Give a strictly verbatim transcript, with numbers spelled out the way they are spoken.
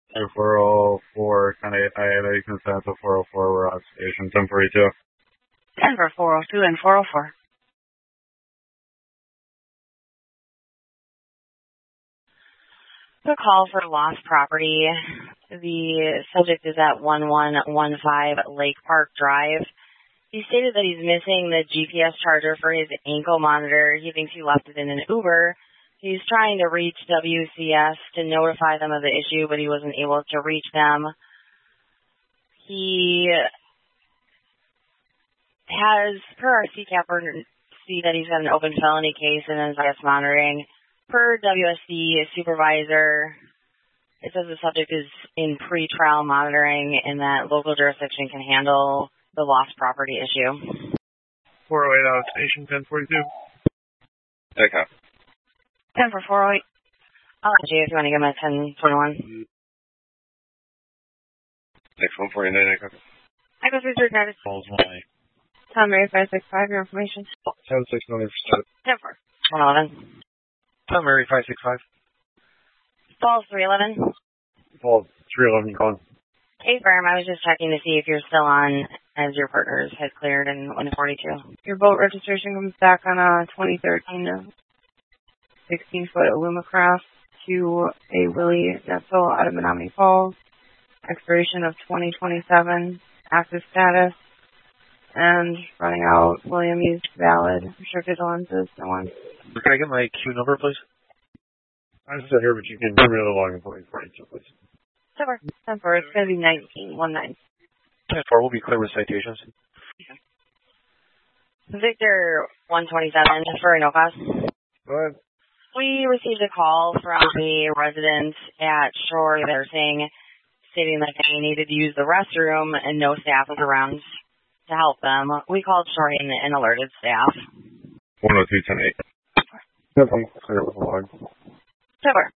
four oh four, kind of I had a consent to four oh four, we're on station ten forty-two. Denver four oh two and four oh four. The call for lost property. The subject is at one one one five Lake Park Drive. He stated that he's missing the G P S charger for his ankle monitor. He thinks he left it in an Uber. He's trying to reach W C S to notify them of the issue, but he wasn't able to reach them. He has, per our C CAPper, see that he's got an open felony case in his G P S monitoring. Per W S C supervisor, it says the subject is in pre-trial monitoring and that local jurisdiction can handle the lost property issue. four oh eight out of station ten forty-two. Okay. ten for four oh eight. I'll let you if you want to give him a ten twenty-one. Next one forty-nine, Echo. Echo three three five. Calls my. Tom Mary five six five, your information. ten six nine percent. ten four. one eleven. Tom Mary five six five. Falls three eleven. Falls three eleven calling. Hey, firm, I was just checking to see if you're still on as your partners had cleared in one forty-two. Your boat registration comes back on a twenty thirteen sixteen foot Alumacraft to a Willie vessel out of Menominee Falls. Expiration of twenty twenty-seven, active status, and running out. William used valid restricted lenses. No one. Can I get my queue number, please? I'm still here, but you can give me the login for forty-two, please. ten four. ten four. It's going to be nineteen one nine. ten four will be clear with citations. Victor one twenty-seven for no cost. Go ahead. We received a call from a resident at Shore Nursing stating that they needed to use the restroom and no staff was around to help them. We called Shore and, and alerted staff. one oh two ten eight. Yep, I'm clear with the log. Super.